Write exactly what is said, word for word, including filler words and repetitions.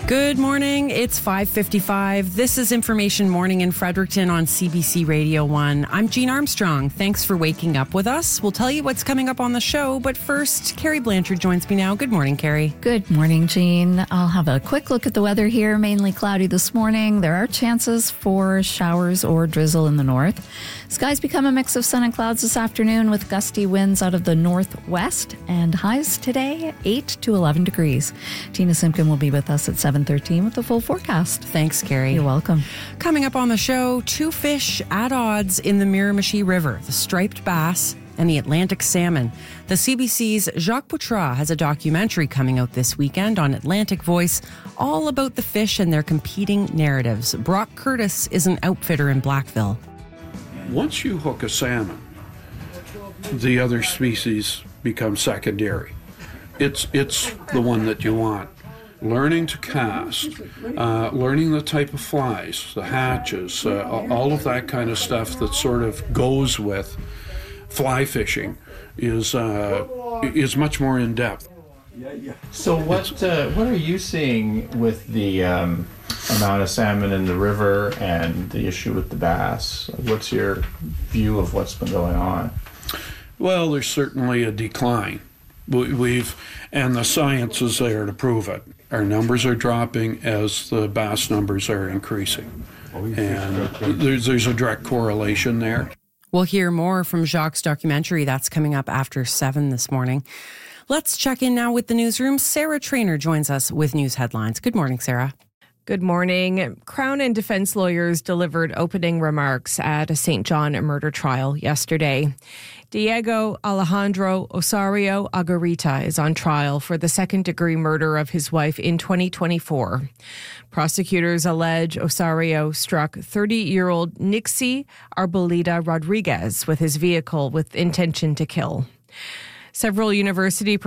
Good morning. It's five fifty-five. This is Information Morning in Fredericton on C B C Radio one. I'm Jean Armstrong. Thanks for waking up with us. We'll tell you what's coming up on the show, but first, Carrie Blanchard joins me now. Good morning, Carrie. Good morning, Jean. I'll have a quick look at the weather here. Mainly cloudy this morning. There are chances for showers or drizzle in the north. Skies become a mix of sun and clouds this afternoon with gusty winds out of the northwest, and highs today eight to eleven degrees. Tina Simpkin will be with us at seven thirteen with the full forecast. Thanks, Carrie. You're welcome. Coming up on the show, two fish at odds in the Miramichi River, the striped bass and the Atlantic salmon. The C B C's Jacques Poitras has a documentary coming out this weekend on Atlantic Voice, all about the fish and their competing narratives. Brock Curtis is an outfitter in Blackville. Once you hook a salmon, the other species become secondary. It's it's the one that you want. Learning to cast, uh, learning the type of flies, the hatches, uh, all of that kind of stuff that sort of goes with fly fishing is uh, is much more in depth. So what uh, what are you seeing with the um, amount of salmon in the river and the issue with the bass? What's your view of what's been going on? Well, there's certainly a decline. We, we've and the science is there to prove it. Our numbers are dropping as the bass numbers are increasing, and there's there's a direct correlation there. We'll hear more from Jacques' documentary. That's coming up after seven this morning. Let's check in now with the newsroom. Sarah Trainer joins us with news headlines. Good morning, Sarah. Good morning. Crown and defense lawyers delivered opening remarks at a Saint John murder trial yesterday. Diego Alejandro Osorio Aguirita is on trial for the second-degree murder of his wife in twenty twenty-four. Prosecutors allege Osorio struck thirty-year-old Nixie Arboleda Rodriguez with his vehicle with intention to kill. Several university